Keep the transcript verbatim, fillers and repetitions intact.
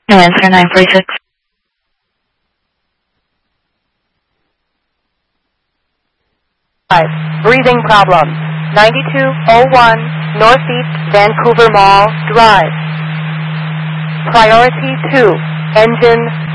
No answer, nine forty-six. five. Breathing problem. ninety-two oh one Northeast Vancouver Mall Drive. Priority two. Engine